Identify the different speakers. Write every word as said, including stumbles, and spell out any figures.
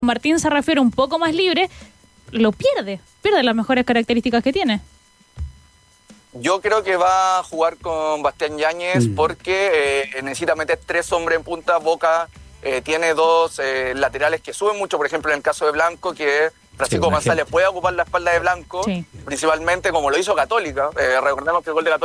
Speaker 1: Martín se refiere un poco más libre, lo pierde, pierde las mejores características que tiene.
Speaker 2: Yo creo que va a jugar con Bastián Yáñez mm. porque eh, necesita meter tres hombres en punta. Boca eh, tiene dos eh, laterales que suben mucho, por ejemplo en el caso de Blanco, que Francisco sí, González puede ocupar la espalda de Blanco, sí. principalmente como lo hizo Católica. Eh, recordemos que el gol de Católica